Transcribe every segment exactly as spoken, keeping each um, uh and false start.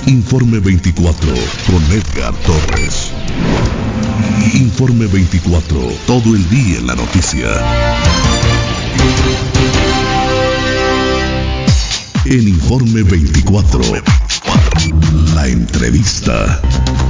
Informe veinticuatro con Edgar Torres. Informe veinticuatro, todo el día en la noticia. En Informe veinticuatro, la entrevista.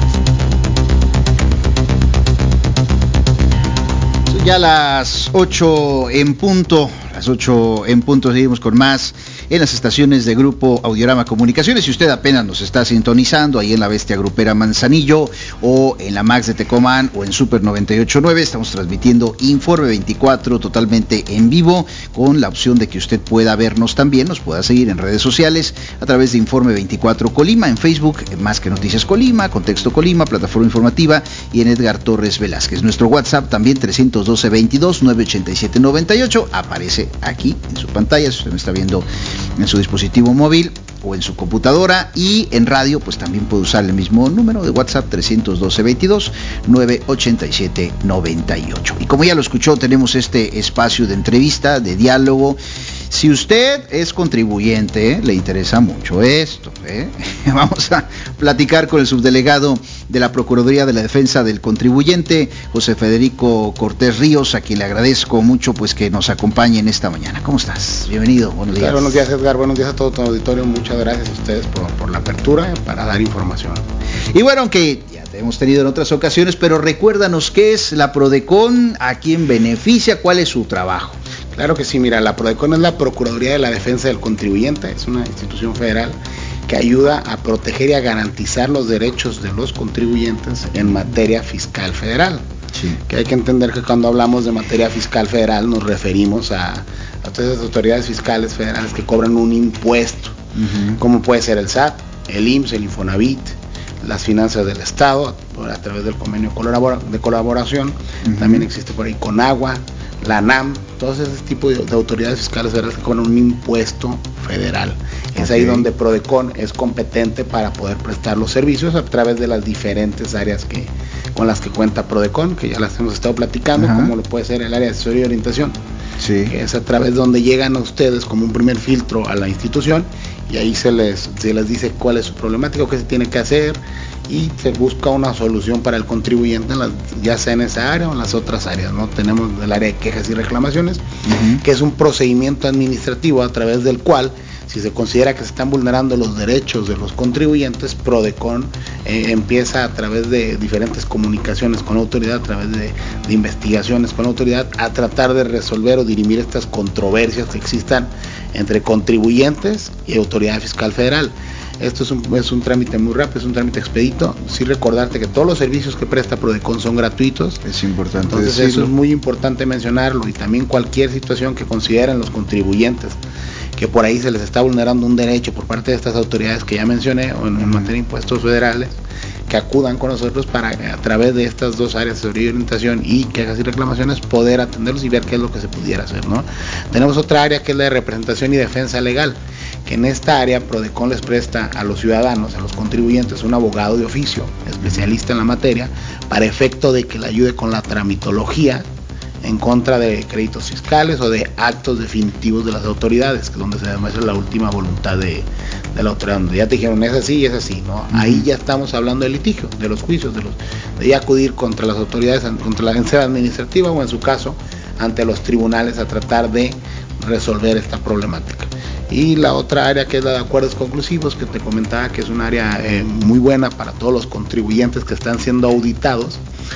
Ya las ocho en punto, las ocho en punto, seguimos con más en las estaciones de Grupo Audiorama Comunicaciones. Si usted apenas nos está sintonizando ahí en la Bestia Grupera Manzanillo o en la Max de Tecomán o en Super noventa y ocho punto nueve, estamos transmitiendo Informe veinticuatro totalmente en vivo, con la opción de que usted pueda vernos también, nos pueda seguir en redes sociales a través de Informe veinticuatro Colima, en Facebook, Más que Noticias Colima, Contexto Colima, Plataforma Informativa, y en Edgar Torres Velázquez. Nuestro WhatsApp también trescientos doce, veintidós, novecientos ochenta y siete, noventa y ocho, aparece aquí en su pantalla, si usted me está viendo en su dispositivo móvil o en su computadora, y en radio pues también puede usar el mismo número de WhatsApp, trescientos doce, veintidós, novecientos ochenta y siete, noventa y ocho. Y como ya lo escuchó, tenemos este espacio de entrevista, de diálogo. Si usted es contribuyente, ¿eh? le interesa mucho esto, ¿eh? Vamos a platicar con el subdelegado de la Procuraduría de la Defensa del Contribuyente, José Federico Cortés Ríos, a quien le agradezco mucho pues que nos acompañe en esta mañana. ¿Cómo estás? Bienvenido, buenos días. Buenos días, Edgar, buenos días a todo tu auditorio, muchas gracias a ustedes por, por la apertura para dar información. Y bueno, aunque ya te hemos tenido en otras ocasiones, pero recuérdanos qué es la Prodecon, a quién beneficia, cuál es su trabajo. Claro que sí, mira, la Prodecon es la Procuraduría de la Defensa del Contribuyente, es una institución federal que ayuda a proteger y a garantizar los derechos de los contribuyentes en materia fiscal federal. Sí. Que hay que entender que cuando hablamos de materia fiscal federal nos referimos a, a todas las autoridades fiscales federales que cobran un impuesto, uh-huh. como puede ser el S A T, el I M S S, el Infonavit, las finanzas del Estado, a través del convenio de colaboración, uh-huh. también existe por ahí Conagua, la NAM, todos ese tipo de, de autoridades fiscales federales que cobran un impuesto federal. Es okay. ahí donde Prodecon es competente para poder prestar los servicios a través de las diferentes áreas que con las que cuenta Prodecon, que ya las hemos estado platicando, uh-huh. como lo puede ser el área de asesoría y orientación, sí. que es a través donde llegan a ustedes como un primer filtro a la institución, y ahí se les, se les dice cuál es su problemática, qué se tiene que hacer, y se busca una solución para el contribuyente, en las, ya sea en esa área o en las otras áreas, ¿no? Tenemos el área de quejas y reclamaciones, uh-huh. que es un procedimiento administrativo a través del cual, si se considera que se están vulnerando los derechos de los contribuyentes, Prodecon eh, empieza a través de diferentes comunicaciones con la autoridad, a través de, de investigaciones con la autoridad, a tratar de resolver o dirimir estas controversias que existan entre contribuyentes y autoridad fiscal federal. Esto es un, es un trámite muy rápido, es un trámite expedito. Sí, recordarte que todos los servicios que presta Prodecon son gratuitos. Es importante Entonces decirlo. Eso es muy importante mencionarlo, y también cualquier situación que consideren los contribuyentes que por ahí se les está vulnerando un derecho por parte de estas autoridades que ya mencioné, o en, en materia de impuestos federales, que acudan con nosotros para, a través de estas dos áreas, asesoría y orientación y quejas y reclamaciones, poder atenderlos y ver qué es lo que se pudiera hacer, ¿no? Tenemos otra área que es la de representación y defensa legal, que en esta área Prodecon les presta a los ciudadanos, a los contribuyentes, un abogado de oficio, especialista en la materia, para efecto de que le ayude con la tramitología en contra de créditos fiscales o de actos definitivos de las autoridades, que es donde se demuestra la última voluntad de, de la autoridad, donde ya te dijeron es así y es así, ¿no? Uh-huh. Ahí ya estamos hablando del litigio, de los juicios, de los de ya acudir contra las autoridades, contra la agencia administrativa o en su caso ante los tribunales a tratar de resolver esta problemática. Y la otra área, que es la de acuerdos conclusivos, que te comentaba que es un área eh, muy buena para todos los contribuyentes que están siendo auditados,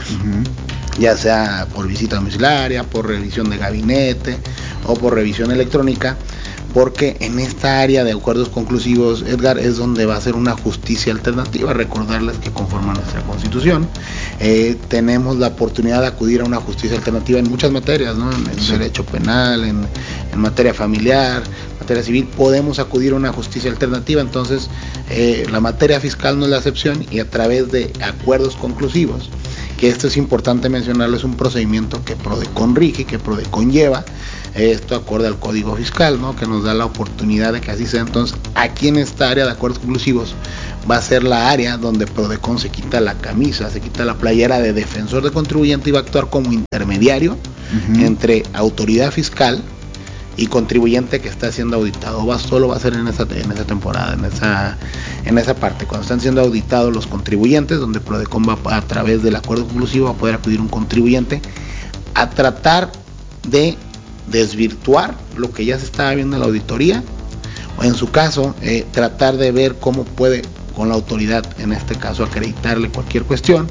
uh-huh. ya sea por visita domiciliaria, por revisión de gabinete o por revisión electrónica, porque en esta área de acuerdos conclusivos, Edgar, es donde va a ser una justicia alternativa. Recordarles que conforme a nuestra Constitución eh, tenemos la oportunidad de acudir a una justicia alternativa en muchas materias, ¿no? En, en sí. derecho penal, en, en materia familiar, materia civil, podemos acudir a una justicia alternativa. Entonces eh, la materia fiscal no es la excepción, y a través de acuerdos conclusivos, que esto es importante mencionarlo, es un procedimiento que Prodecon rige, que Prodecon lleva, esto acorde al Código Fiscal, ¿no? Que nos da la oportunidad de que así sea. Entonces, aquí en esta área de acuerdos conclusivos va a ser la área donde Prodecon se quita la camisa, se quita la playera de defensor de contribuyente y va a actuar como intermediario uh-huh. entre autoridad fiscal y contribuyente que está siendo auditado. Va solo va a ser en esa en esa temporada, en esa en en esa parte, cuando están siendo auditados los contribuyentes, donde Prodecon va a través del acuerdo conclusivo a poder acudir un contribuyente a tratar de desvirtuar lo que ya se estaba viendo en la auditoría, o en su caso, eh, tratar de ver cómo puede con la autoridad, en este caso, acreditarle cualquier cuestión,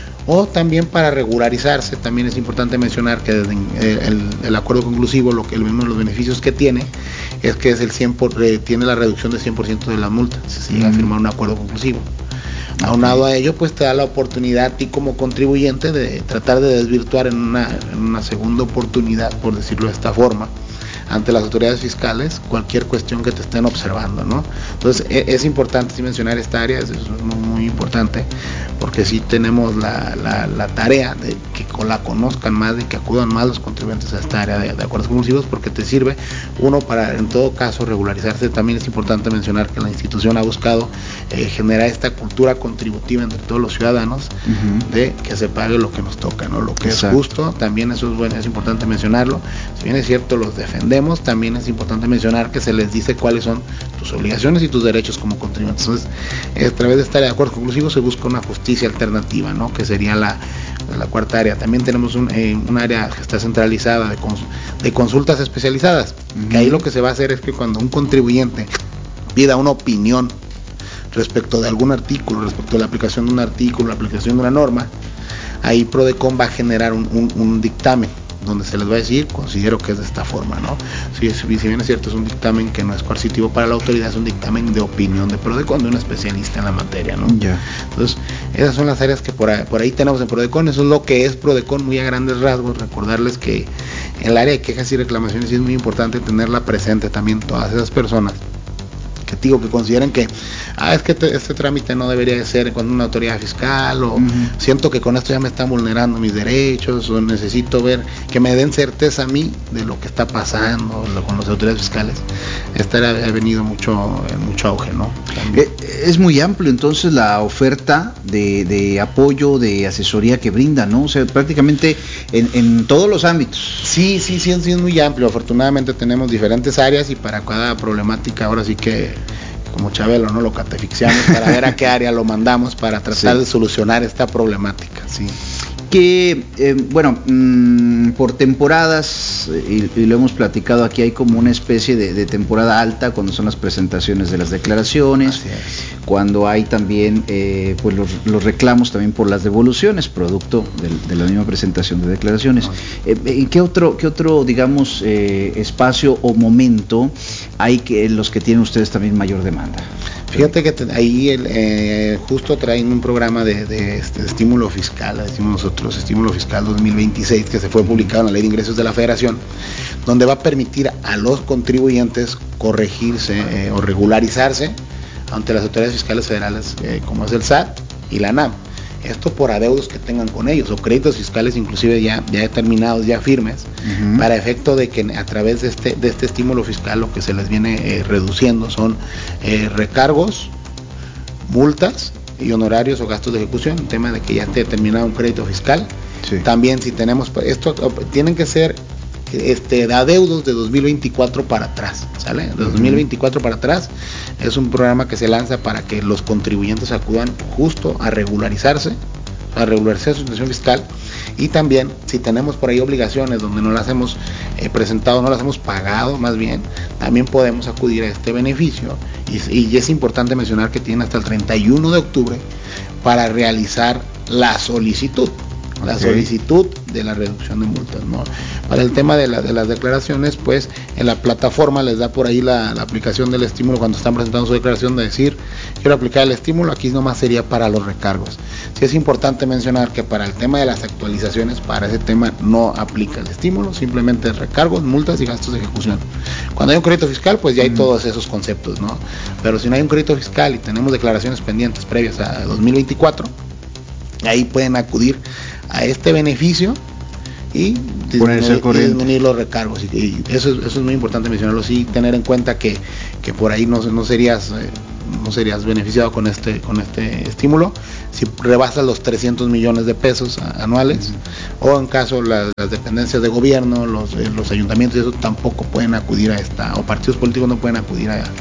o también para regularizarse. También es importante mencionar que desde el, el acuerdo conclusivo, lo que uno de los beneficios que tiene es que es el cien por, eh, tiene la reducción del cien por ciento de la multa si se llega a firmar un acuerdo conclusivo. Aunado a ello, pues te da la oportunidad a ti como contribuyente de tratar de desvirtuar en una, en una segunda oportunidad, por decirlo de esta forma, ante las autoridades fiscales cualquier cuestión que te estén observando, ¿no? Entonces es, es importante sí mencionar esta área, es, es muy, muy importante, porque sí tenemos la, la, la tarea de que la conozcan más, de que acudan más los contribuyentes a esta área de, de acuerdos conclusivos, porque te sirve, uno, para en todo caso regularizarse. También es importante mencionar que la institución ha buscado eh, generar esta cultura contributiva entre todos los ciudadanos, uh-huh, de que se pague lo que nos toca, ¿no? Lo que Exacto. es justo. También eso es bueno, es importante mencionarlo. Si bien es cierto, los defendemos, también es importante mencionar que se les dice cuáles son tus obligaciones y tus derechos como contribuyentes. Entonces, a través de esta área de acuerdos conclusivos se busca una justicia alternativa, ¿no? Que sería la, la cuarta área. También tenemos un, eh, un área que está centralizada de, cons, de consultas especializadas, uh-huh, que ahí lo que se va a hacer es que cuando un contribuyente pida una opinión respecto de algún artículo, respecto de la aplicación de un artículo, la aplicación de una norma, ahí Prodecon va a generar un, un, un dictamen donde se les va a decir, considero que es de esta forma, ¿no? Si, si bien es cierto, es un dictamen que no es coercitivo para la autoridad, es un dictamen de opinión de Prodecon, de un especialista en la materia, ¿no? Yeah. Entonces, esas son las áreas que por ahí, por ahí tenemos en Prodecon. Eso es lo que es Prodecon muy a grandes rasgos. Recordarles que en el área de quejas y reclamaciones sí es muy importante tenerla presente también todas esas personas que digo que consideren que ah, es que te, este trámite no debería de ser con una autoridad fiscal, o uh-huh, siento que con esto ya me están vulnerando mis derechos, o necesito ver que me den certeza a mí de lo que está pasando lo, con las autoridades fiscales. Esta ha venido mucho en mucho auge, ¿no? También. Es muy amplio entonces la oferta de, de apoyo, de asesoría que brinda, ¿no? O sea, prácticamente en, en todos los ámbitos. Sí, sí, sí, sí, es muy amplio. Afortunadamente tenemos diferentes áreas y para cada problemática ahora sí que como Chabelo, ¿no? Lo catefixiamos para ver a qué área lo mandamos para tratar sí. de solucionar esta problemática, sí. Que, eh, bueno, mmm, por temporadas, y, y lo hemos platicado aquí, hay como una especie de, de temporada alta cuando son las presentaciones de las declaraciones, cuando hay también eh, pues los, los reclamos también por las devoluciones, producto de, de la misma presentación de declaraciones. Eh, ¿En qué otro, qué otro digamos, eh, espacio o momento hay que en los que tienen ustedes también mayor demanda? Fíjate que te, ahí el, eh, justo traen un programa de, de, este, de estímulo fiscal, decimos nosotros, estímulo fiscal dos mil veintiséis, que se fue publicado en la Ley de Ingresos de la Federación, donde va a permitir a los contribuyentes corregirse eh, o regularizarse ante las autoridades fiscales federales, eh, como es el S A T y la ANAM. Esto por adeudos que tengan con ellos, o créditos fiscales inclusive ya, ya determinados, ya firmes, uh-huh, para efecto de que a través de este, de este estímulo fiscal lo que se les viene eh, reduciendo son eh, recargos, multas y honorarios o gastos de ejecución, en tema de que ya esté determinado un crédito fiscal. Sí. También si tenemos, esto tienen que ser este, de adeudos de dos mil veinticuatro para atrás, ¿sale? De dos mil veinticuatro para atrás es un programa que se lanza para que los contribuyentes acudan justo a regularizarse, a regularizar su situación fiscal, y también si tenemos por ahí obligaciones donde no las hemos eh, presentado, no las hemos pagado más bien, también podemos acudir a este beneficio, y, y es importante mencionar que tienen hasta el treinta y uno de octubre para realizar la solicitud. La okay. solicitud de la reducción de multas, ¿no? Para el tema de, la, de las declaraciones, pues en la plataforma les da por ahí la, la aplicación del estímulo cuando están presentando su declaración, de decir, quiero aplicar el estímulo, aquí nomás sería para los recargos. Sí es importante mencionar que para el tema de las actualizaciones, para ese tema no aplica el estímulo, simplemente recargos, multas y gastos de ejecución. Cuando hay un crédito fiscal, pues ya hay mm. todos esos conceptos, ¿no? Pero si no hay un crédito fiscal y tenemos declaraciones pendientes previas a dos mil veinticuatro, ahí pueden acudir a este beneficio y disminuir, y disminuir los recargos, y, y eso, eso es muy importante mencionarlo, sí, tener en cuenta que, que por ahí no, no serías eh, no serías beneficiado con este con este estímulo si rebasas los trescientos millones de pesos anuales, uh-huh, o en caso las, las dependencias de gobierno, los, eh, los ayuntamientos y eso tampoco pueden acudir a esta, o partidos políticos no pueden acudir a,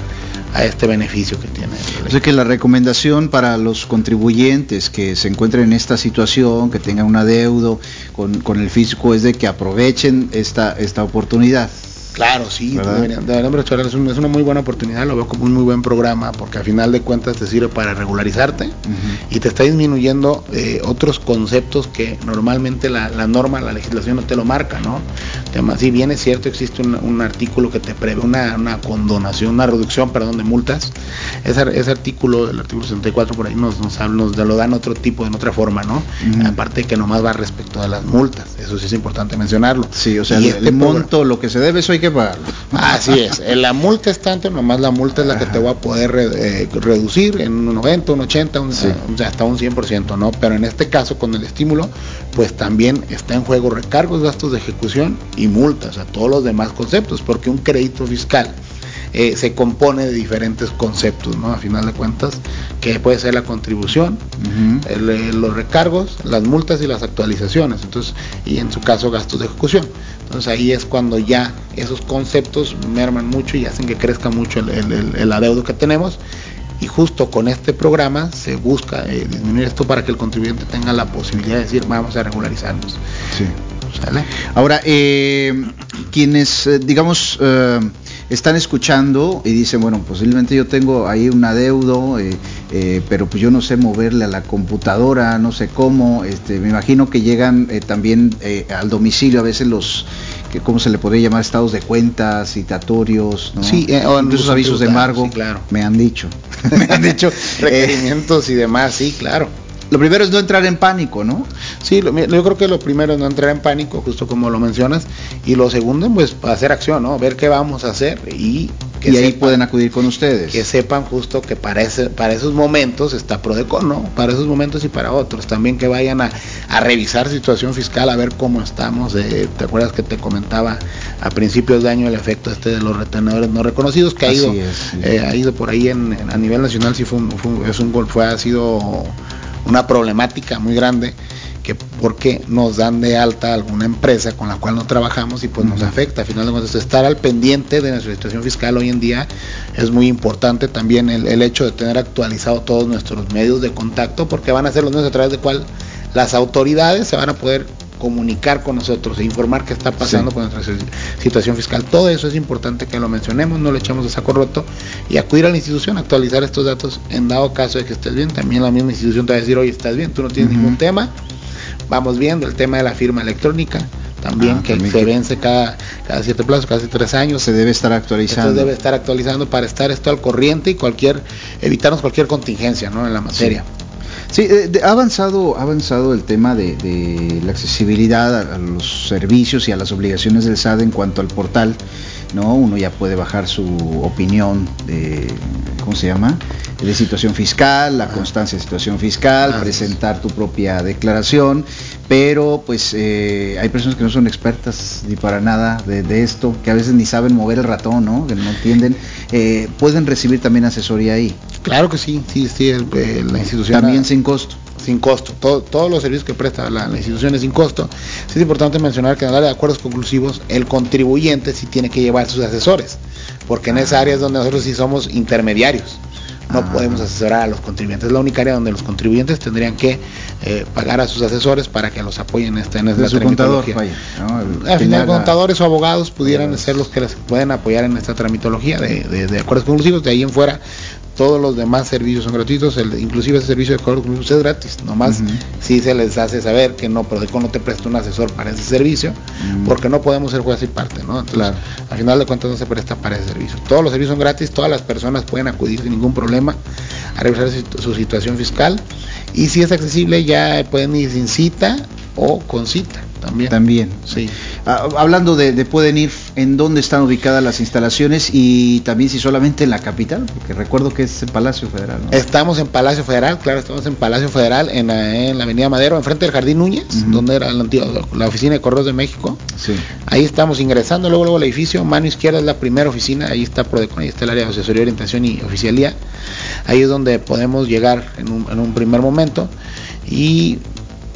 a este beneficio que tiene. O sea que la recomendación para los contribuyentes que se encuentren en esta situación, que tengan un adeudo con, con el fisco, es de que aprovechen esta, esta oportunidad. Claro, sí, deberían, deberían aprovechar, es, un, es una muy buena oportunidad, lo veo como un muy buen programa, porque al final de cuentas te sirve para regularizarte uh-huh. y te está disminuyendo eh, otros conceptos que normalmente la, la norma, la legislación no te lo marca, ¿no? Además, si bien es cierto, existe un, un artículo que te prevé una, una condonación, una reducción, perdón, de multas, ese, ese artículo, el artículo sesenta y cuatro por ahí nos, nos, nos lo dan otro tipo, en otra forma, ¿no? Uh-huh. Aparte que nomás va respecto a las multas, eso sí es importante mencionarlo. Sí, o sea, y el, este el monto, programa, lo que se debe, eso hay que pagarlo. Así es, la multa es tanto, nomás la multa es la que te va a poder eh, reducir en un noventa, un ochenta, un, sí. uh, hasta un cien por ciento, ¿no? Pero en este caso, con el estímulo, pues también está en juego recargos, gastos de ejecución y multas, a todos los demás conceptos, porque un crédito fiscal eh, se compone de diferentes conceptos, ¿no? A final de cuentas, que puede ser la contribución, uh-huh. el, los recargos, las multas y las actualizaciones, entonces, y en su caso gastos de ejecución. Entonces ahí es cuando ya esos conceptos merman mucho y hacen que crezca mucho el, el, el, el adeudo que tenemos, y justo con este programa se busca eh, disminuir esto para que el contribuyente tenga la posibilidad de decir vamos a regularizarnos. Sí. ¿Sale? Ahora, eh, quienes, eh, digamos, eh, están escuchando y dicen, bueno, posiblemente yo tengo ahí un adeudo, eh, eh, pero pues yo no sé moverle a la computadora, no sé cómo, este, me imagino que llegan eh, también eh, al domicilio a veces los, que, ¿cómo se le podría llamar? Estados de cuenta, citatorios, ¿no? Sí, eh, o incluso avisos de embargo, sí, claro. me han dicho, me han dicho requerimientos eh, y demás, sí, claro. Lo primero es no entrar en pánico, ¿no? Sí, lo, yo creo que lo primero es no entrar en pánico, justo como lo mencionas, y lo segundo, pues hacer acción, ¿no? Ver qué vamos a hacer y que y sepan, ahí pueden acudir con ustedes. Que sepan justo que para ese, para esos momentos está Prodecon, ¿no? Para esos momentos y para otros. También que vayan a, a revisar situación fiscal, a ver cómo estamos. Eh, ¿Te acuerdas que te comentaba a principios de año el efecto este de los retenedores no reconocidos? Que ha ido, es, sí. eh, ha ido por ahí en, en, a nivel nacional, sí fue un, fue un, es un gol, fue, ha sido una problemática muy grande, que porque nos dan de alta alguna empresa con la cual no trabajamos y pues uh-huh. nos afecta. Al final de cuentas, estar al pendiente de nuestra situación fiscal hoy en día es muy importante. También el, el hecho de tener actualizado todos nuestros medios de contacto, porque van a ser los medios a través de cual las autoridades se van a poder comunicar con nosotros e informar qué está pasando sí. con nuestra situación fiscal. Todo eso es importante que lo mencionemos, no lo echemos de saco roto, y acudir a la institución a actualizar estos datos en dado caso de que estés bien. También la misma institución te va a decir, oye, estás bien, tú no tienes uh-huh. ningún tema. Vamos viendo el tema de la firma electrónica, también ah, que también se que vence cada, cada cierto plazo, cada tres años. Se debe estar actualizando. Se debe estar actualizando para estar esto al corriente y cualquier, evitarnos cualquier contingencia, ¿no? En la materia. Sí. Sí, eh, ha avanzado, ha avanzado el tema de, de la accesibilidad a, a los servicios y a las obligaciones del S A T en cuanto al portal, ¿no? Uno ya puede bajar su opinión de, ¿cómo se llama? De situación fiscal, la constancia de situación fiscal, ah, presentar tu propia declaración, pero pues eh, hay personas que no son expertas ni para nada de, de esto, que a veces ni saben mover el ratón, ¿no? Que no entienden, eh, pueden recibir también asesoría ahí. Claro que sí, sí, sí, el, el, la institución también a, sin costo. Sin costo, todo, todos los servicios que presta la, la institución es sin costo. Sí es importante mencionar que en el área de acuerdos conclusivos el contribuyente sí tiene que llevar sus asesores, porque en esa área es donde nosotros sí somos intermediarios. No ah, podemos asesorar a los contribuyentes, es la única área donde los contribuyentes tendrían que eh, pagar a sus asesores para que los apoyen en esta, en esta su contador, vaya, ¿no? El, Al final, haga... contadores o abogados pudieran ser los que les pueden apoyar en esta tramitología de, de, de acuerdos conclusivos. De ahí en fuera, todos los demás servicios son gratuitos, el, inclusive ese servicio de acuerdos conclusivos es gratis, nomás uh-huh. si se les hace saber que no, Prodecon no te presta un asesor para ese servicio, uh-huh. porque no podemos ser juez y parte, ¿no? Entonces, claro. al final de cuentas no se presta para ese servicio. Todos los servicios son gratis, todas las personas pueden acudir sin ningún problema a revisar su, su situación fiscal, y si es accesible ya pueden ir sin cita o con cita. También. También. Sí. Ah, hablando de, de pueden ir, ¿en dónde están ubicadas las instalaciones? Y también si solamente en la capital, porque recuerdo que es en Palacio Federal, ¿no? Estamos en Palacio Federal, claro, estamos en Palacio Federal, en la, en la Avenida Madero, enfrente del Jardín Núñez, uh-huh. donde era la, antigua, la oficina de Correos de México. Sí. Ahí estamos ingresando, luego luego el edificio, mano izquierda es la primera oficina, ahí está Prodecon, ahí está el área de asesoría, orientación y oficialía. Ahí es donde podemos llegar en un, en un primer momento, y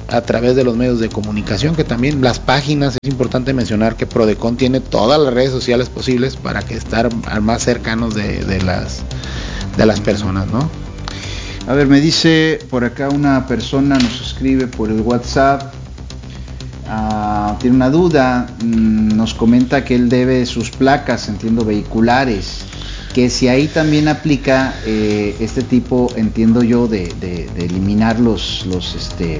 a través de los medios de comunicación, que también las páginas, es importante mencionar que Prodecon tiene todas las redes sociales posibles para que estar más cercanos de, de las de las personas, ¿no? A ver, me dice por acá una persona, nos escribe por el WhatsApp, uh, tiene una duda, mmm, nos comenta que él debe sus placas, entiendo, vehiculares, que si ahí también aplica eh, este tipo, entiendo yo, de, de, de eliminar los, los este,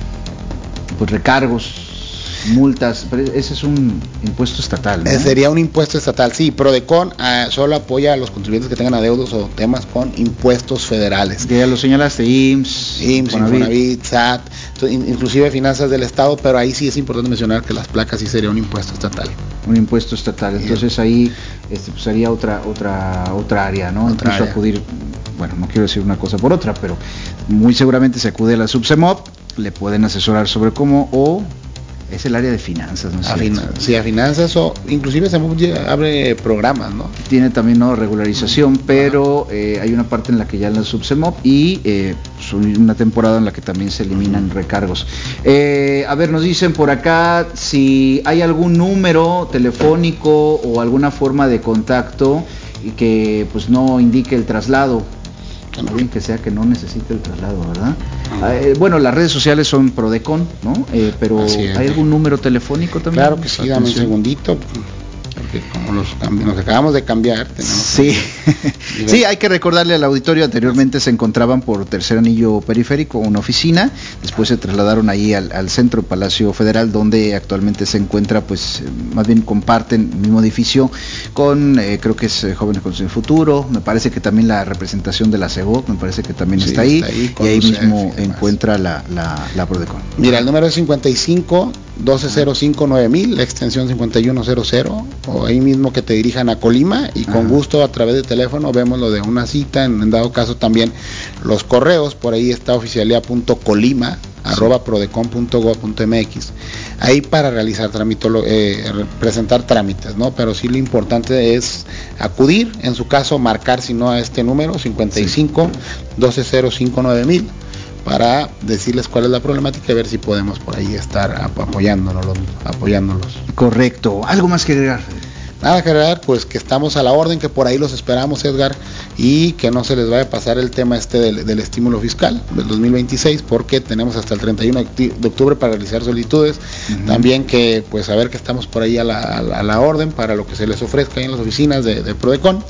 pues recargos, multas, pero ese es un impuesto estatal, ¿no? Eh, sería un impuesto estatal, sí. Prodecon eh, solo apoya a los contribuyentes que tengan adeudos o temas con impuestos federales. Que ya lo señalaste, I M S S, I M S S, Infonavit, S A T, inclusive finanzas del Estado, pero ahí sí es importante mencionar que las placas sí sería un impuesto estatal. Un impuesto estatal, entonces yeah. ahí este, pues sería otra otra otra área, ¿no? Otra Incluso área. acudir, bueno, no quiero decir una cosa por otra, pero muy seguramente se acude a la Subsemop, le pueden asesorar sobre cómo, o es el área de finanzas, ¿no? A finan- sí, a finanzas o inclusive se abre programas, ¿no? Tiene también no regularización, pero eh, hay una parte en la que ya en la Subsemop y eh, pues una temporada en la que también se eliminan recargos. Eh, a ver, nos dicen por acá si hay algún número telefónico o alguna forma de contacto y que pues no indique el traslado. Alguien que sea que no necesite el traslado, ¿verdad? Uh-huh. Eh, bueno, las redes sociales son Prodecon, ¿no? Eh, pero es, ¿hay algún número telefónico también? Claro que sí, dame un segundito, porque como los cambi- nos acabamos de cambiar, tenemos sí, que... sí, hay que recordarle al auditorio, anteriormente se encontraban por Tercer Anillo Periférico, una oficina, después se trasladaron ahí al, al centro Palacio Federal, donde actualmente se encuentra, pues, más bien comparten el mismo edificio con, eh, creo que es eh, Jóvenes con el Futuro, me parece que también la representación de la CEGOP, me parece que también sí, está ahí, está ahí y ahí mismo encuentra la, la, la Prodecon. Mira, el número es cincuenta y cinco, doce cero cinco, nueve mil, la extensión cincuenta y uno cero cero, o ahí mismo que te dirijan a Colima y con Ajá. gusto a través de teléfono vemos lo de una cita, en, en dado caso también los correos, por ahí está oficialía punto colima arroba prodecon punto gob punto mx, ahí para realizar tramitolo, eh, presentar trámites, ¿no? Pero sí lo importante es acudir, en su caso marcar si no a este número cincuenta y cinco, doce cero cinco, nueve mil para decirles cuál es la problemática y ver si podemos por ahí estar apoyándonos, apoyándolos. Correcto. ¿Algo más que agregar? Nada que agregar, pues que estamos a la orden, que por ahí los esperamos, Edgar, y que no se les vaya a pasar el tema este del, del estímulo fiscal del dos mil veintiséis, porque tenemos hasta el treinta y uno de octubre para realizar solicitudes. Uh-huh. También que pues a ver que estamos por ahí a la, a la, a la orden para lo que se les ofrezca ahí en las oficinas de, de Prodecon,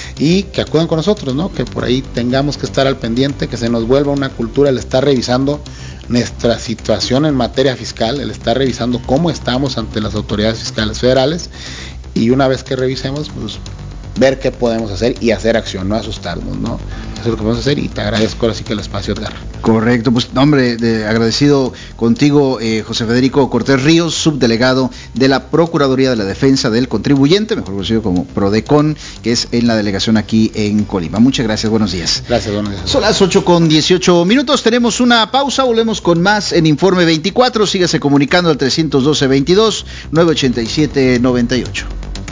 y que acudan con nosotros, ¿no? Que por ahí tengamos que estar al pendiente, que se nos vuelva una cultura el estar revisando nuestra situación en materia fiscal, el estar revisando cómo estamos ante las autoridades fiscales federales, y una vez que revisemos, pues ver qué podemos hacer y hacer acción, no asustarnos, ¿no? Eso es lo que podemos hacer, y te agradezco ahora sí que el espacio, Edgar. Correcto, pues hombre, de, agradecido contigo, eh, José Federico Cortés Ríos, subdelegado de la Procuraduría de la Defensa del Contribuyente, mejor conocido como Prodecon, que es en la delegación aquí en Colima. Muchas gracias, buenos días. Gracias, buenos días. Son las ocho con dieciocho minutos, tenemos una pausa, volvemos con más en Informe veinticuatro, sígase comunicando al trescientos doce, veintidós, novecientos ochenta y siete, noventa y ocho.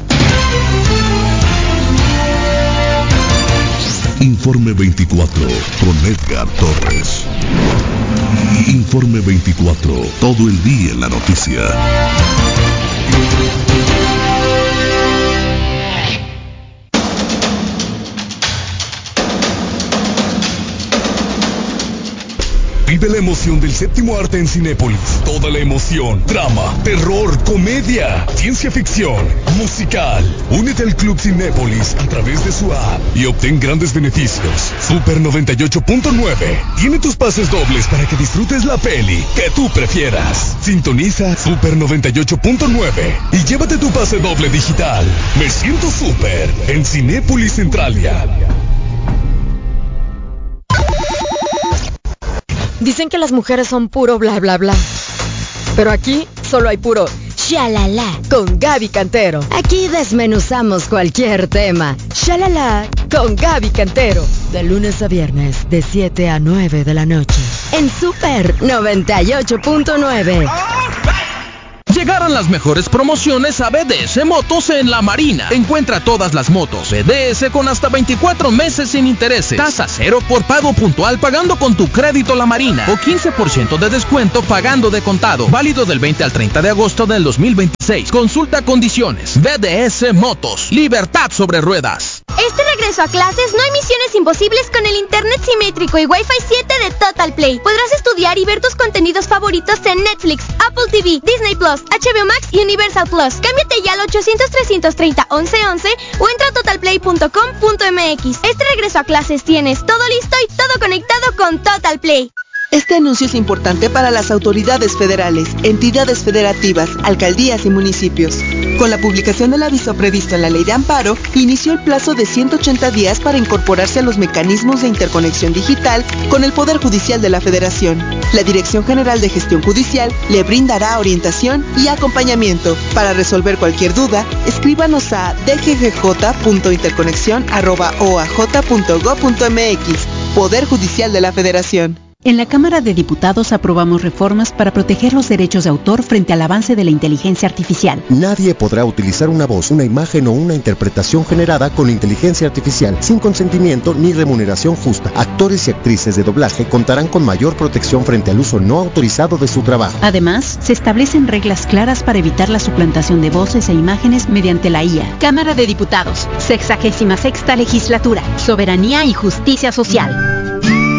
Informe veinticuatro con Edgar Torres. Informe veinticuatro, todo el día en la noticia. Vive la emoción del séptimo arte en Cinépolis. Toda la emoción, drama, terror, comedia, ciencia ficción, musical. Únete al Club Cinépolis a través de su app y obtén grandes beneficios. Super noventa y ocho punto nueve tiene tus pases dobles para que disfrutes la peli que tú prefieras. Sintoniza Super noventa y ocho punto nueve y llévate tu pase doble digital. Me siento super en Cinépolis Centralia. Dicen que las mujeres son puro bla bla bla, pero aquí solo hay puro shalala con Gaby Cantero. Aquí desmenuzamos cualquier tema. Shalala con Gaby Cantero, de lunes a viernes de siete a nueve de la noche en Super noventa y ocho punto nueve. Llegaron las mejores promociones a B D S Motos en La Marina. Encuentra todas las motos B D S con hasta veinticuatro meses sin intereses. Tasa cero por pago puntual pagando con tu crédito La Marina. O quince por ciento de descuento pagando de contado. Válido del veinte al treinta de agosto del dos mil veintiséis. Consulta condiciones. B D S Motos. Libertad sobre ruedas. Este regreso a clases no hay misiones imposibles con el internet simétrico y Wi-Fi siete de Total Play. Podrás estudiar y ver tus contenidos favoritos en Netflix, Apple T V, Disney Plus, H B O Max y Universal Plus. Cámbiate ya al ochocientos, trescientos treinta, once once o entra a total play punto com punto m x. Este regreso a clases tienes todo listo y todo conectado con Total Play. Este anuncio es importante para las autoridades federales, entidades federativas, alcaldías y municipios. Con la publicación del aviso previsto en la Ley de Amparo, inició el plazo de ciento ochenta días para incorporarse a los mecanismos de interconexión digital con el Poder Judicial de la Federación. La Dirección General de Gestión Judicial le brindará orientación y acompañamiento. Para resolver cualquier duda, escríbanos a d g g j punto interconexión arroba o a j punto gob punto m x. Poder Judicial de la Federación. En la Cámara de Diputados aprobamos reformas para proteger los derechos de autor frente al avance de la inteligencia artificial. Nadie podrá utilizar una voz, una imagen o una interpretación generada con inteligencia artificial sin consentimiento ni remuneración justa. Actores y actrices de doblaje contarán con mayor protección frente al uso no autorizado de su trabajo. Además, se establecen reglas claras para evitar la suplantación de voces e imágenes mediante la I A. Cámara de Diputados, sexagésima sexta legislatura, soberanía y justicia social.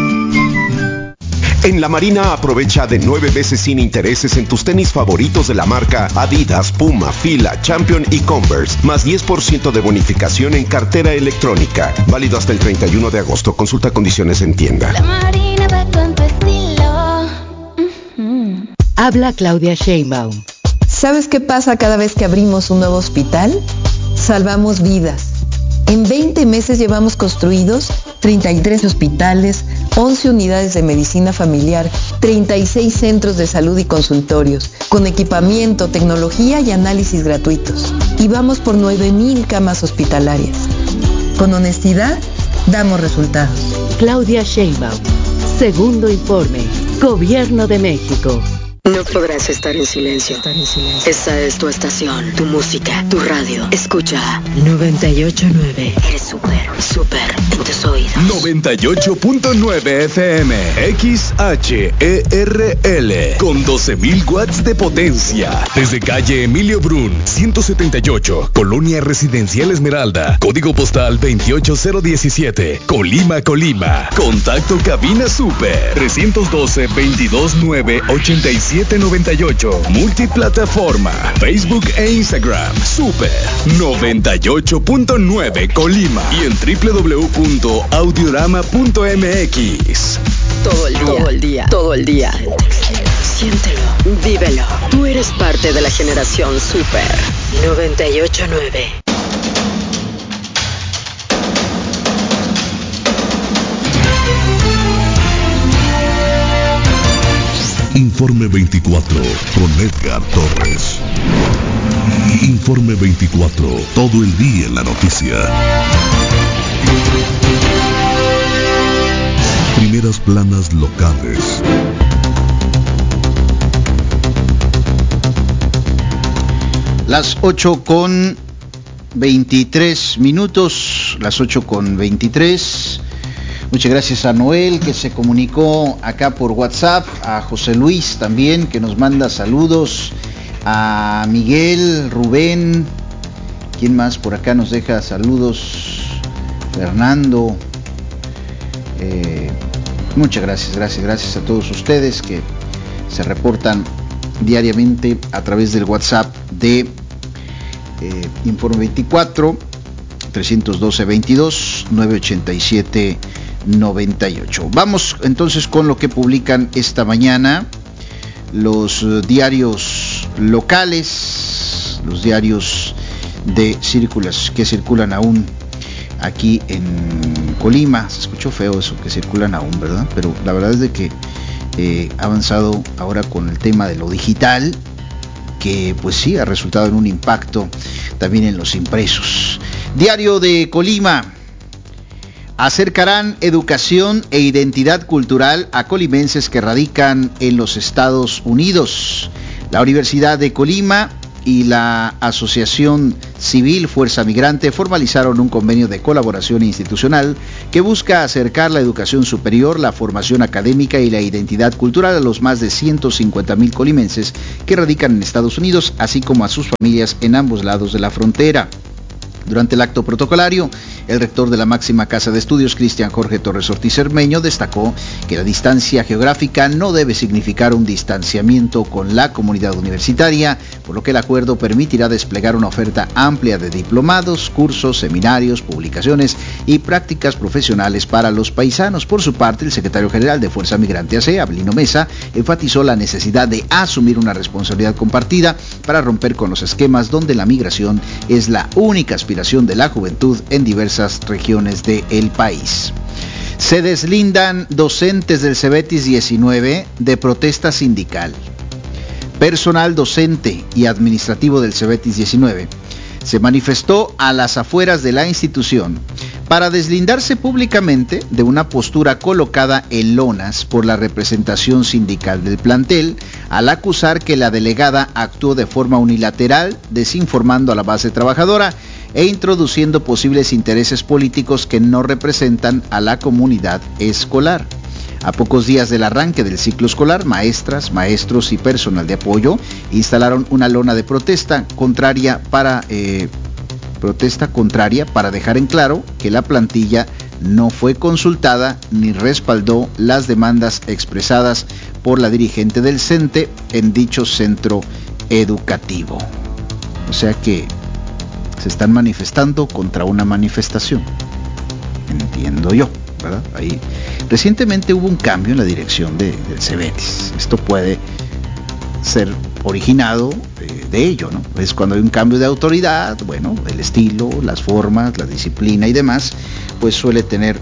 En La Marina aprovecha de nueve veces sin intereses en tus tenis favoritos de la marca Adidas, Puma, Fila, Champion y Converse, más diez por ciento de bonificación en cartera electrónica. Válido hasta el treinta y uno de agosto. Consulta condiciones en tienda. La Marina va con tu estilo. Uh-huh. Habla Claudia Sheinbaum. ¿Sabes qué pasa cada vez que abrimos un nuevo hospital? Salvamos vidas. En veinte meses llevamos construidos treinta y tres hospitales, once unidades de medicina familiar, treinta y seis centros de salud y consultorios, con equipamiento, tecnología y análisis gratuitos. Y vamos por nueve mil camas hospitalarias. Con honestidad, damos resultados. Claudia Sheinbaum. Segundo informe. Gobierno de México. No podrás estar en silencio. Estar en silencio. Esta es tu estación, tu música, tu radio. Escucha noventa y ocho punto nueve. Eres súper, súper en tus oídos. noventa y ocho punto nueve F M, X H E R L, con doce mil watts de potencia. Desde calle Emilio Brun, ciento setenta y ocho, Colonia Residencial Esmeralda, código postal veintiocho cero diecisiete, Colima, Colima. Contacto cabina super, trescientos doce, veintidós nueve, ochenta y siete noventa y ocho. Multiplataforma, Facebook e Instagram. Super noventa y ocho punto nueve Colima y en doble u doble u doble u punto audiorama punto m x. Todo el día, todo el día, todo el día. Siéntelo, vívelo. Tú eres parte de la generación Super noventa y ocho punto nueve. Informe veinticuatro con Edgar Torres. Informe veinticuatro, todo el día en la noticia. Primeras planas locales. Las ocho con veintitrés minutos, las ocho con veintitrés. Muchas gracias a Noel, que se comunicó acá por WhatsApp, a José Luis también, que nos manda saludos, a Miguel, Rubén, ¿quién más por acá nos deja saludos? Fernando, eh, muchas gracias, gracias, gracias a todos ustedes que se reportan diariamente a través del WhatsApp de eh, Informe veinticuatro, trescientos doce, veintidós, novecientos ochenta y siete, noventa y ocho. Vamos entonces con lo que publican esta mañana los uh, diarios locales, los diarios de círculas que circulan aún aquí en Colima. Se escuchó feo eso, que circulan aún, ¿verdad? Pero la verdad es de que eh, ha avanzado ahora con el tema de lo digital, que pues sí ha resultado en un impacto también en los impresos. Diario de Colima. Acercarán educación e identidad cultural a colimenses que radican en los Estados Unidos. La Universidad de Colima y la Asociación Civil Fuerza Migrante formalizaron un convenio de colaboración institucional que busca acercar la educación superior, la formación académica y la identidad cultural a los más de ciento cincuenta mil colimenses que radican en Estados Unidos, así como a sus familias en ambos lados de la frontera. Durante el acto protocolario, el rector de la máxima casa de estudios, Cristian Jorge Torres Ortiz Cermeño, destacó que la distancia geográfica no debe significar un distanciamiento con la comunidad universitaria, por lo que el acuerdo permitirá desplegar una oferta amplia de diplomados, cursos, seminarios, publicaciones y prácticas profesionales para los paisanos. Por su parte, el secretario general de Fuerza Migrante A C, Abelino Mesa, enfatizó la necesidad de asumir una responsabilidad compartida para romper con los esquemas donde la migración es la única aspiración de la juventud en diversas regiones del país. Se deslindan docentes del Cebetis diecinueve de protesta sindical. Personal docente y administrativo del Cebetis diecinueve se manifestó a las afueras de la institución para deslindarse públicamente de una postura colocada en lonas por la representación sindical del plantel, al acusar que la delegada actuó de forma unilateral, desinformando a la base trabajadora e introduciendo posibles intereses políticos que no representan a la comunidad escolar. A pocos días del arranque del ciclo escolar, maestras, maestros y personal de apoyo instalaron una lona de protesta contraria para eh, protesta contraria para dejar en claro que la plantilla no fue consultada ni respaldó las demandas expresadas por la dirigente del CENTE en dicho centro educativo. O sea que se están manifestando contra una manifestación, entiendo yo, ¿verdad? Ahí recientemente hubo un cambio en la dirección de, del Cebetis. Esto puede ser originado de, de ello, ¿no? Es cuando hay un cambio de autoridad, bueno, el estilo, las formas, la disciplina y demás, pues suele tener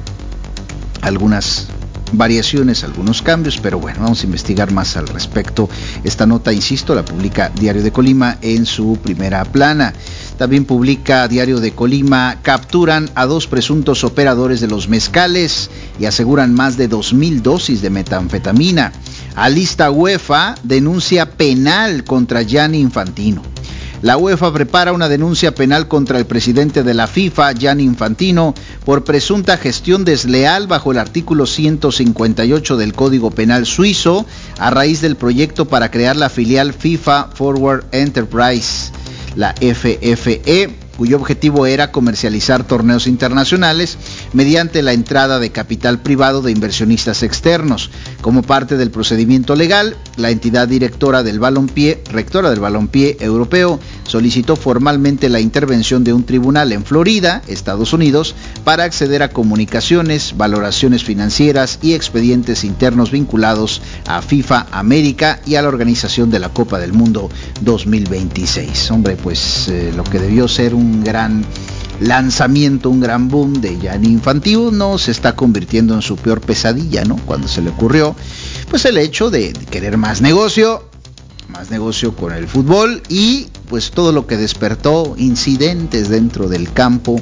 algunas variaciones, algunos cambios, pero bueno, vamos a investigar más al respecto. Esta nota, insisto, la publica Diario de Colima en su primera plana. También publica Diario de Colima: capturan a dos presuntos operadores de los mezcales y aseguran más de dos mil dosis de metanfetamina. Alista UEFA denuncia penal contra Gianni Infantino. La UEFA prepara una denuncia penal contra el presidente de la FIFA, Gianni Infantino, por presunta gestión desleal bajo el artículo ciento cincuenta y ocho del Código Penal suizo, a raíz del proyecto para crear la filial FIFA Forward Enterprise, la F F E, cuyo objetivo era comercializar torneos internacionales mediante la entrada de capital privado de inversionistas externos. Como parte del procedimiento legal, la entidad directora del balompié, rectora del balompié europeo, solicitó formalmente la intervención de un tribunal en Florida, Estados Unidos, para acceder a comunicaciones, valoraciones financieras y expedientes internos vinculados a FIFA América y a la organización de la Copa del Mundo dos mil veintiséis. Hombre, pues eh, lo que debió ser un un gran lanzamiento, un gran boom de Gianni Infantino, no se está convirtiendo en su peor pesadilla, ¿no? Cuando se le ocurrió, pues el hecho de querer más negocio, más negocio con el fútbol y pues todo lo que despertó, incidentes dentro del campo,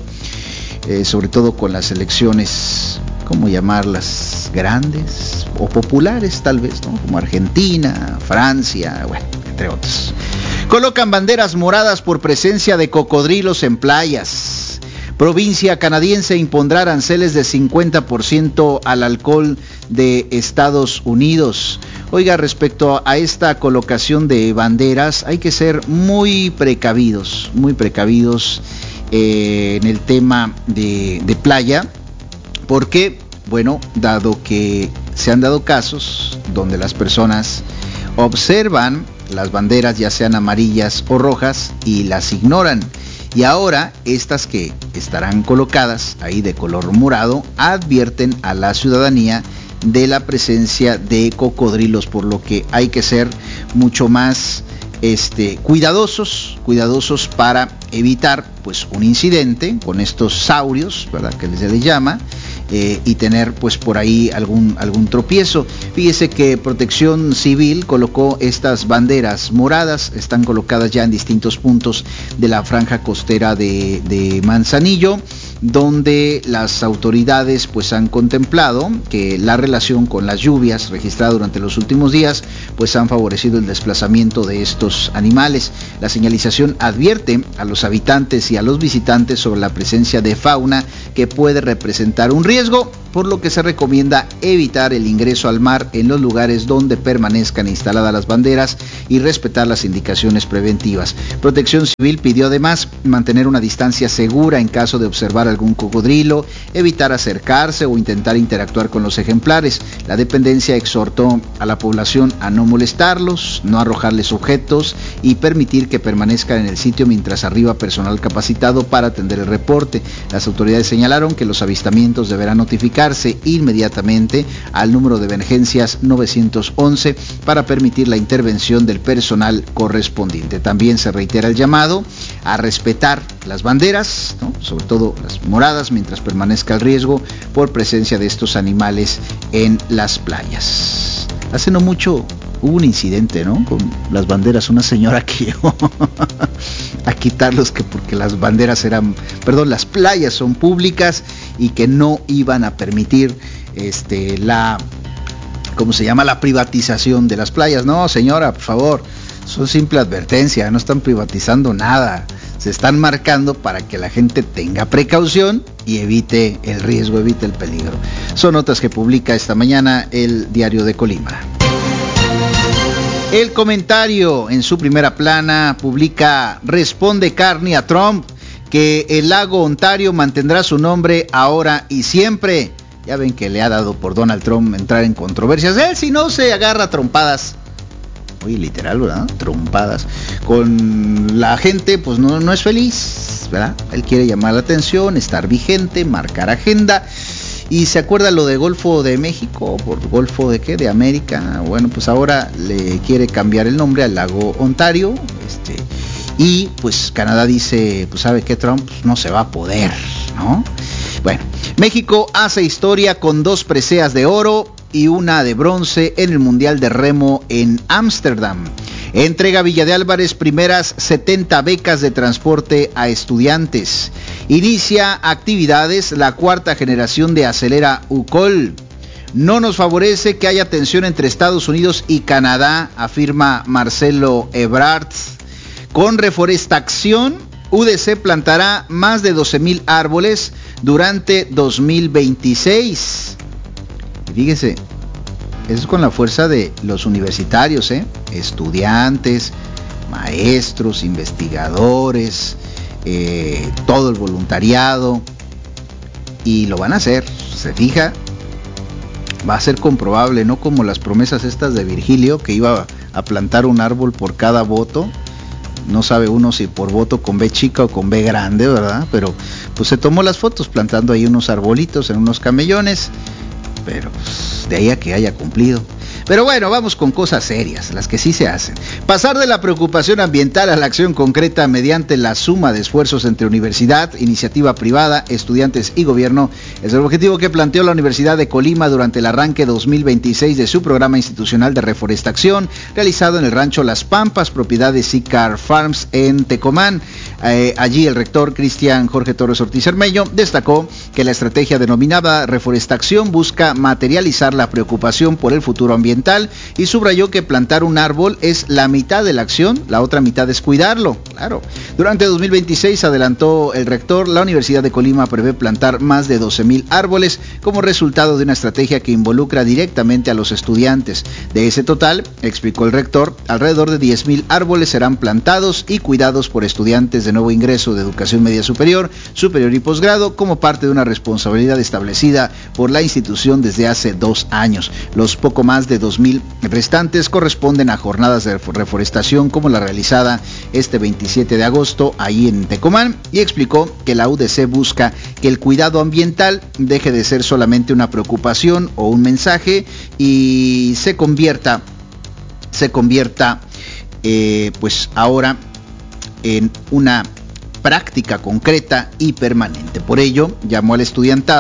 eh, sobre todo con las elecciones, ¿cómo llamarlas? Grandes o populares tal vez, ¿no? Como Argentina, Francia, bueno, entre otros. Colocan banderas moradas por presencia de cocodrilos en playas. Provincia canadiense impondrá aranceles de cincuenta por ciento al alcohol de Estados Unidos. Oiga, respecto a esta colocación de banderas, hay que ser muy precavidos, muy precavidos eh, en el tema de, de playa, porque, bueno, dado que se han dado casos donde las personas observan las banderas, ya sean amarillas o rojas, y las ignoran. Y ahora estas que estarán colocadas ahí de color morado advierten a la ciudadanía de la presencia de cocodrilos, por lo que hay que ser mucho más este, cuidadosos, cuidadosos para evitar pues un incidente con estos saurios, ¿verdad? Que se les llama. Eh, y tener pues por ahí algún, algún tropiezo. Fíjese que Protección Civil colocó estas banderas moradas, están colocadas ya en distintos puntos de la franja costera de, de Manzanillo, donde las autoridades pues han contemplado que la relación con las lluvias registradas durante los últimos días pues han favorecido el desplazamiento de estos animales. La señalización advierte a los habitantes y a los visitantes sobre la presencia de fauna que puede representar un riesgo, por lo que se recomienda evitar el ingreso al mar en los lugares donde permanezcan instaladas las banderas y respetar las indicaciones preventivas. Protección Civil pidió además mantener una distancia segura en caso de observar algún cocodrilo, evitar acercarse o intentar interactuar con los ejemplares. La dependencia exhortó a la población a no molestarlos, no arrojarles objetos y permitir que permanezcan en el sitio mientras arriba personal capacitado para atender el reporte. Las autoridades señalaron que los avistamientos deberán notificarse inmediatamente al número de emergencias nueve once para permitir la intervención del personal correspondiente. También se reitera el llamado a respetar las banderas, ¿no?, sobre todo las moradas, mientras permanezca el riesgo por presencia de estos animales en las playas. Hace no mucho hubo un incidente, ¿no?, con las banderas, una señora que llegó a quitarlos que porque las banderas eran, perdón, las playas son públicas y que no iban a permitir este la ¿cómo se llama? la privatización de las playas. No, señora, por favor, eso es simple advertencia, no están privatizando nada. Se están marcando para que la gente tenga precaución y evite el riesgo, evite el peligro. Son notas que publica esta mañana el Diario de Colima. El Comentario en su primera plana publica: responde Carney a Trump que el lago Ontario mantendrá su nombre ahora y siempre. Ya ven que le ha dado por Donald Trump entrar en controversias. Él si no se agarra a trompadas. Oye, literal, ¿verdad? Trompadas. Con la gente, pues no, no es feliz, ¿verdad? Él quiere llamar la atención, estar vigente, marcar agenda. Y se acuerda lo de Golfo de México, por Golfo de qué, de América. Bueno, pues ahora le quiere cambiar el nombre al lago Ontario. Este, y pues Canadá dice, pues sabe que Trump pues, no se va a poder, ¿no? Bueno, México hace historia con dos preseas de oro y una de bronce en el Mundial de Remo en Ámsterdam. Entrega Villa de Álvarez primeras setenta becas de transporte a estudiantes. Inicia actividades la cuarta generación de Acelera U C O L. No nos favorece que haya tensión entre Estados Unidos y Canadá, afirma Marcelo Ebrard. Con reforestación, U D C plantará más de doce mil árboles durante dos mil veintiséis. Y fíjese, eso es con la fuerza de los universitarios, ¿eh? Estudiantes, maestros, investigadores, eh, todo el voluntariado, y lo van a hacer, se fija, va a ser comprobable, no como las promesas estas de Virgilio, que iba a plantar un árbol por cada voto. No sabe uno si por voto con B chica o con B grande, ¿verdad? Pero pues se tomó las fotos plantando ahí unos arbolitos en unos camellones, pero pues, de ahí a que haya cumplido. Pero bueno, vamos con cosas serias, las que sí se hacen. Pasar de la preocupación ambiental a la acción concreta mediante la suma de esfuerzos entre universidad, iniciativa privada, estudiantes y gobierno es el objetivo que planteó la Universidad de Colima durante el arranque dos mil veintiséis de su programa institucional de reforestación realizado en el rancho Las Pampas, propiedad de Sicar Farms en Tecomán. Eh, allí el rector Cristian Jorge Torres Ortiz Cermeño destacó que la estrategia denominada reforestación busca materializar la preocupación por el futuro ambiental y subrayó que plantar un árbol es la mitad de la acción, la otra mitad es cuidarlo. Claro. Durante dos mil veintiséis, adelantó el rector, la Universidad de Colima prevé plantar más de doce mil árboles como resultado de una estrategia que involucra directamente a los estudiantes. De ese total, explicó el rector, alrededor de diez mil árboles serán plantados y cuidados por estudiantes de nuevo ingreso de educación media superior, superior y posgrado como parte de una responsabilidad establecida por la institución desde hace dos años. Los poco más de dos mil restantes corresponden a jornadas de reforestación como la realizada este veintisiete de agosto ahí en Tecomán, y explicó que la U D C busca que el cuidado ambiental deje de ser solamente una preocupación o un mensaje y se convierta se convierta eh, pues ahora en una práctica concreta y permanente. Por ello, llamó al estudiantado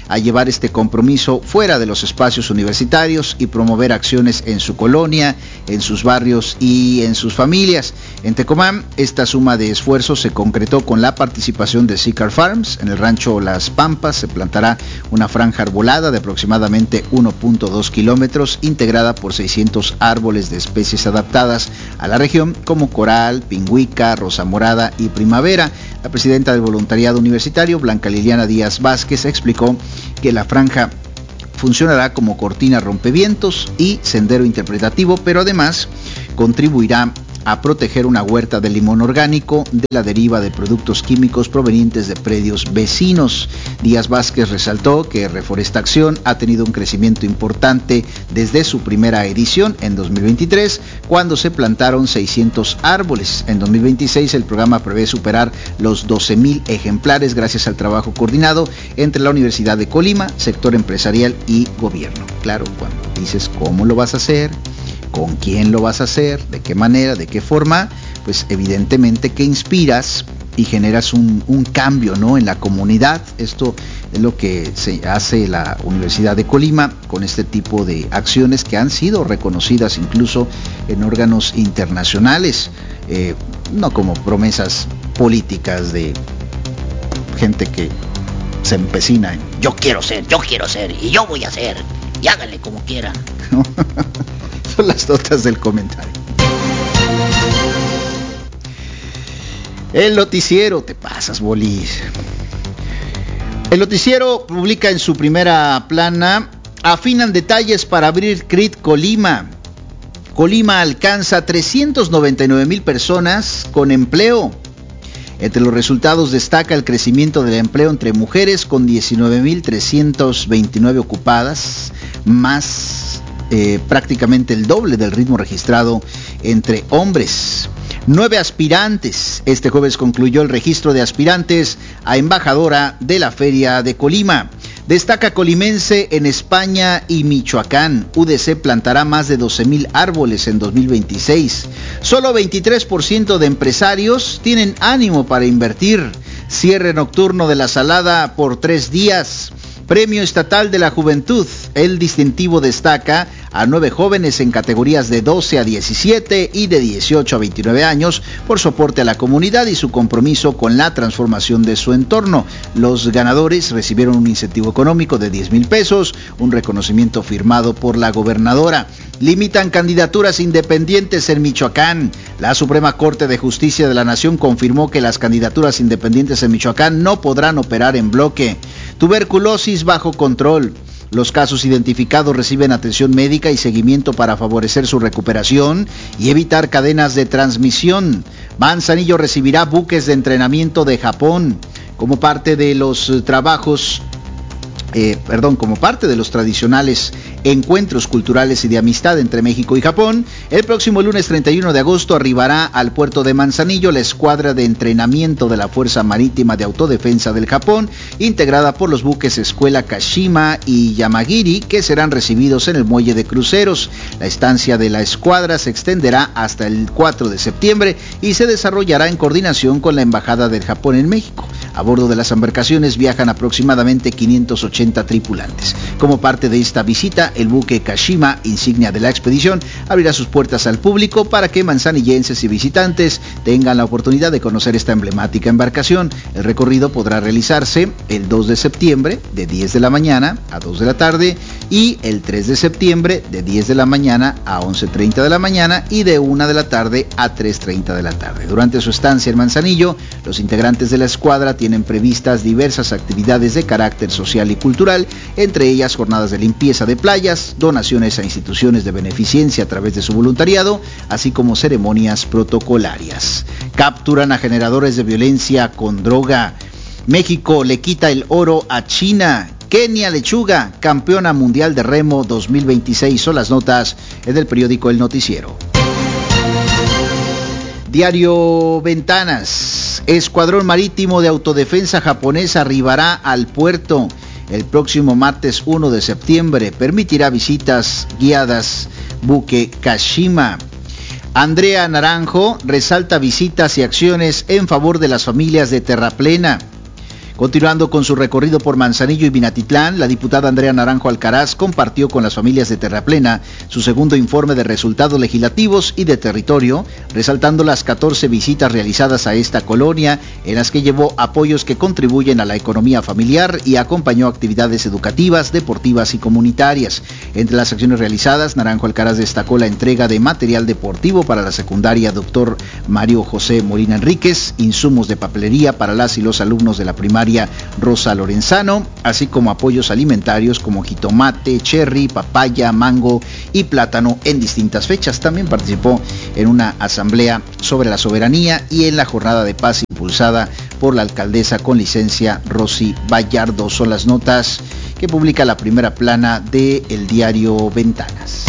a llevar este compromiso fuera de los espacios universitarios y promover acciones en su colonia, en sus barrios y en sus familias. En Tecomán, esta suma de esfuerzos se concretó con la participación de Sicar Farms. En el rancho Las Pampas se plantará una franja arbolada de aproximadamente uno punto dos kilómetros, integrada por seiscientos árboles de especies adaptadas a la región, como coral, pingüica, rosa morada y primavera. La presidenta del voluntariado universitario, Blanca Liliana Díaz Vázquez, explicó que la franja funcionará como cortina rompevientos y sendero interpretativo, pero además contribuirá a proteger una huerta de limón orgánico de la deriva de productos químicos provenientes de predios vecinos. Díaz Vázquez resaltó que Reforesta Acción ha tenido un crecimiento importante desde su primera edición en dos mil veintitrés, cuando se plantaron seiscientos árboles. En dos mil veintiséis el programa prevé superar los doce mil ejemplares gracias al trabajo coordinado entre la Universidad de Colima, sector empresarial y gobierno. Claro, cuando dices cómo lo vas a hacer, con quién lo vas a hacer, de qué manera, de qué forma, pues evidentemente que inspiras y generas un, un cambio, ¿no?, en la comunidad. Esto es lo que se hace la Universidad de Colima con este tipo de acciones que han sido reconocidas incluso en órganos internacionales, eh, no como promesas políticas de gente que se empecina en yo quiero ser, yo quiero ser y yo voy a ser y háganle como quieran, ¿no? Son las notas del comentario. El noticiero, te pasas, Bolis. El noticiero publica en su primera plana: afinan detalles para abrir C R I T Colima. Colima alcanza trescientos noventa y nueve mil personas con empleo. Entre los resultados destaca el crecimiento del empleo entre mujeres con diecinueve mil trescientos veintinueve ocupadas, más Eh, prácticamente el doble del ritmo registrado entre hombres. Nueve aspirantes. Este jueves concluyó el registro de aspirantes a embajadora de la Feria de Colima. Destaca colimense en España y Michoacán. U D C plantará más de doce mil árboles en dos mil veintiséis. Solo veintitrés por ciento de empresarios tienen ánimo para invertir. Cierre nocturno de la Salada por tres días. Premio Estatal de la Juventud. El distintivo destaca a nueve jóvenes en categorías de doce a diecisiete y de dieciocho a veintinueve años por su aporte a la comunidad y su compromiso con la transformación de su entorno. Los ganadores recibieron un incentivo económico de diez mil pesos, un reconocimiento firmado por la gobernadora. Limitan candidaturas independientes en Michoacán. La Suprema Corte de Justicia de la Nación confirmó que las candidaturas independientes en Michoacán no podrán operar en bloque. Tuberculosis bajo control. Los casos identificados reciben atención médica y seguimiento para favorecer su recuperación y evitar cadenas de transmisión. Manzanillo recibirá buques de entrenamiento de Japón como parte de los trabajos, eh, perdón, como parte de los tradicionales encuentros culturales y de amistad entre México y Japón. El próximo lunes treinta y uno de agosto arribará al puerto de Manzanillo la escuadra de entrenamiento de la Fuerza Marítima de Autodefensa del Japón, integrada por los buques Escuela Kashima y Yamagiri, que serán recibidos en el muelle de cruceros. La estancia de la escuadra se extenderá hasta el cuatro de septiembre y se desarrollará en coordinación con la Embajada del Japón en México. A bordo de las embarcaciones viajan aproximadamente quinientos ochenta tripulantes. Como parte de esta visita, el buque Kashima, insignia de la expedición, abrirá sus puertas al público para que manzanillenses y visitantes tengan la oportunidad de conocer esta emblemática embarcación. El recorrido podrá realizarse el dos de septiembre de diez de la mañana a dos de la tarde y el tres de septiembre de diez de la mañana a once treinta de la mañana y de una de la tarde a tres treinta de la tarde. Durante su estancia en Manzanillo, los integrantes de la escuadra tienen previstas diversas actividades de carácter social y cultural, entre ellas jornadas de limpieza de playas, donaciones a instituciones de beneficencia a través de su voluntariado, así como ceremonias protocolarias. Capturan a generadores de violencia con droga. México le quita el oro a China. Kenia Lechuga, campeona mundial de remo dos mil veintiséis. Son las notas en el periódico El Noticiero. Diario Ventanas. Escuadrón Marítimo de Autodefensa japonés arribará al puerto el próximo martes uno de septiembre. Permitirá visitas guiadas buque Kashima. Andrea Naranjo resalta visitas y acciones en favor de las familias de Terraplena. Continuando con su recorrido por Manzanillo y Minatitlán, la diputada Andrea Naranjo Alcaraz compartió con las familias de Terraplena su segundo informe de resultados legislativos y de territorio, resaltando las catorce visitas realizadas a esta colonia, en las que llevó apoyos que contribuyen a la economía familiar y acompañó actividades educativas, deportivas y comunitarias. Entre las acciones realizadas, Naranjo Alcaraz destacó la entrega de material deportivo para la secundaria Doctor Mario José Molina Enríquez, insumos de papelería para las y los alumnos de la primaria Rosa Lorenzano, así como apoyos alimentarios como jitomate, cherry, papaya, mango y plátano en distintas fechas. También participó en una asamblea sobre la soberanía y en la jornada de paz impulsada por la alcaldesa con licencia Rosy Vallardo. Son las notas que publica la primera plana del diario Ventanas.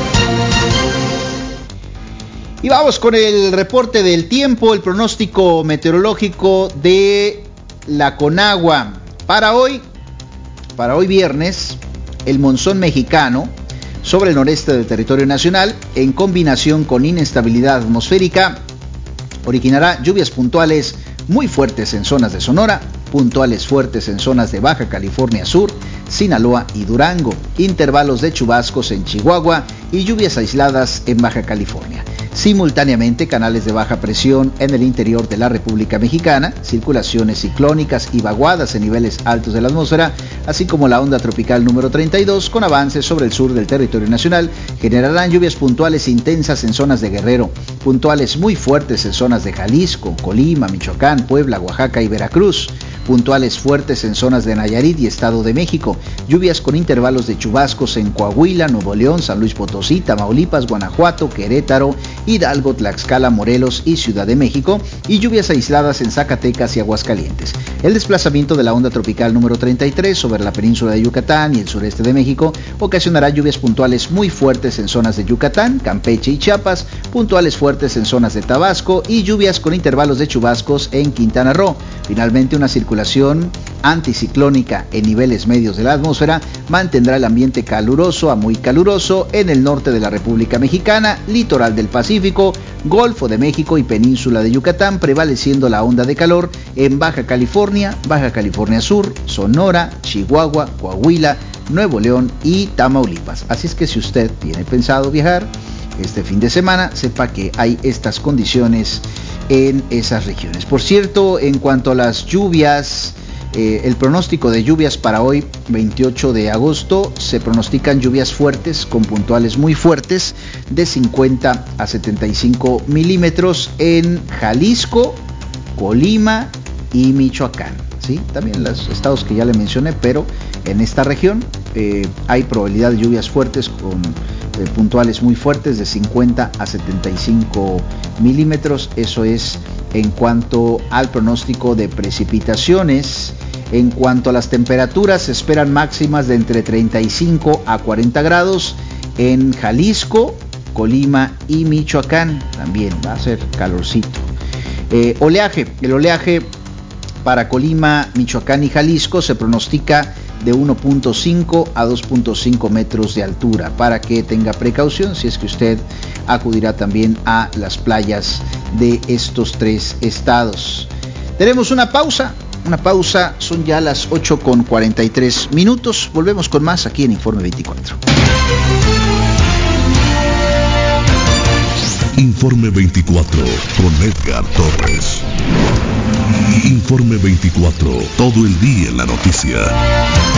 Y vamos con el reporte del tiempo, el pronóstico meteorológico de la Conagua. Para hoy, para hoy viernes, el monzón mexicano sobre el noreste del territorio nacional, en combinación con inestabilidad atmosférica, originará lluvias puntuales muy fuertes en zonas de Sonora, puntuales fuertes en zonas de Baja California Sur, Sinaloa y Durango, intervalos de chubascos en Chihuahua y lluvias aisladas en Baja California. Simultáneamente, canales de baja presión en el interior de la República Mexicana, circulaciones ciclónicas y vaguadas en niveles altos de la atmósfera, así como la onda tropical número treinta y dos, con avances sobre el sur del territorio nacional, generarán lluvias puntuales intensas en zonas de Guerrero, puntuales muy fuertes en zonas de Jalisco, Colima, Michoacán, Puebla, Oaxaca y Veracruz, puntuales fuertes en zonas de Nayarit y Estado de México, lluvias con intervalos de chubascos en Coahuila, Nuevo León, San Luis Potosí, Tamaulipas, Guanajuato, Querétaro, Hidalgo, Tlaxcala, Morelos y Ciudad de México, y lluvias aisladas en Zacatecas y Aguascalientes. El desplazamiento de la onda tropical número treinta y tres sobre la península de Yucatán y el sureste de México ocasionará lluvias puntuales muy fuertes en zonas de Yucatán, Campeche y Chiapas, puntuales fuertes en zonas de Tabasco y lluvias con intervalos de chubascos en Quintana Roo. Finalmente, una circulación anticiclónica en niveles medios de la atmósfera mantendrá el ambiente caluroso a muy caluroso en el norte de la República Mexicana, litoral del Pacífico, Golfo de México y península de Yucatán, prevaleciendo la onda de calor en Baja California, Baja California Sur, Sonora, Chihuahua, Coahuila, Nuevo León y Tamaulipas. Así es que si usted tiene pensado viajar este fin de semana, sepa que hay estas condiciones en esas regiones. Por cierto, en cuanto a las lluvias, eh, el pronóstico de lluvias para hoy, veintiocho de agosto, se pronostican lluvias fuertes con puntuales muy fuertes de cincuenta a setenta y cinco milímetros en Jalisco, Colima y Michoacán. ¿Sí? También los estados que ya le mencioné, pero en esta región eh, hay probabilidad de lluvias fuertes con eh, puntuales muy fuertes de cincuenta a setenta y cinco milímetros. Eso es en cuanto al pronóstico de precipitaciones. En cuanto a las temperaturas, se esperan máximas de entre treinta y cinco a cuarenta grados en Jalisco, Colima y Michoacán. También va a ser calorcito. Eh, oleaje, el oleaje para Colima, Michoacán y Jalisco se pronostica de uno punto cinco a dos punto cinco metros de altura, para que tenga precaución si es que usted acudirá también a las playas de estos tres estados. Tenemos una pausa, una pausa, son ya las ocho con cuarenta y tres minutos, volvemos con más aquí en Informe veinticuatro. Informe veinticuatro con Edgar Torres. Informe veinticuatro, todo el día en la noticia.